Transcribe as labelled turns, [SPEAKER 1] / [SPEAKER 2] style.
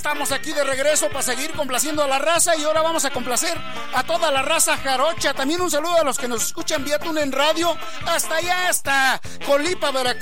[SPEAKER 1] estamos aquí de regreso para seguir complaciendo a la raza, y ahora vamos a complacer a toda la raza jarocha. También un saludo a los que nos escuchan vía TuneIn Radio hasta allá, hasta Colipa, Veracruz.